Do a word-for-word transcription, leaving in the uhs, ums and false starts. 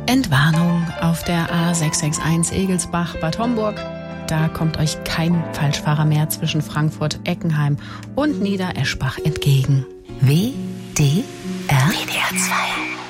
Entwarnung auf der A sechs sechs eins Egelsbach-Bad Homburg. Da kommt euch kein Falschfahrer mehr zwischen Frankfurt, Eckenheim und Niedereschbach entgegen. W D